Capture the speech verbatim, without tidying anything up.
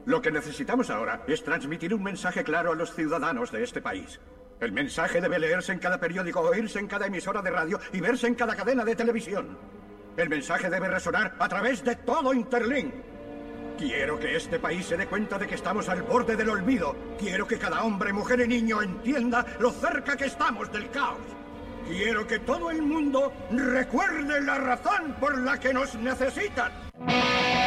Lo que necesitamos ahora es transmitir un mensaje claro a los ciudadanos de este país. El mensaje debe leerse en cada periódico, oírse en cada emisora de radio y verse en cada cadena de televisión. El mensaje debe resonar a través de todo Interlink. Quiero que este país se dé cuenta de que estamos al borde del olvido. Quiero que cada hombre, mujer y niño entienda lo cerca que estamos del caos. Quiero que todo el mundo recuerde la razón por la que nos necesitan.